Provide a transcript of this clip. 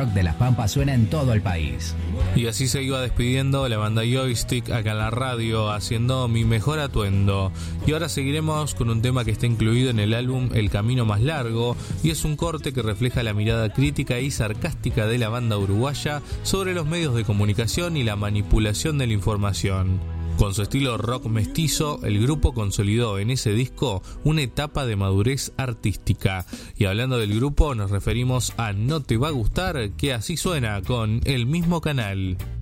rock de La Pampa suena en todo el país. Y así se iba despidiendo la banda Joystick acá en la radio, haciendo Mi Mejor Atuendo. Y ahora seguiremos con un tema que está incluido en el álbum El Camino Más Largo, y es un corte que refleja la mirada crítica y sarcástica de la banda uruguaya sobre los medios de comunicación y la manipulación de la información. Con su estilo rock mestizo, el grupo consolidó en ese disco una etapa de madurez artística. Y hablando del grupo, nos referimos a No Te Va a Gustar, que así suena con El Mismo Canal.